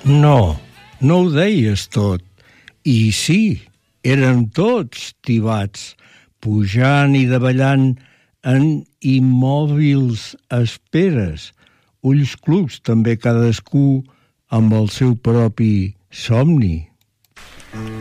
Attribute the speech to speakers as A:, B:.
A: No, no ho deies tot. I sí, eren tots tibats, pujant i davallant en immòbils esperes, ulls clucs també cadascú amb el seu propi somni.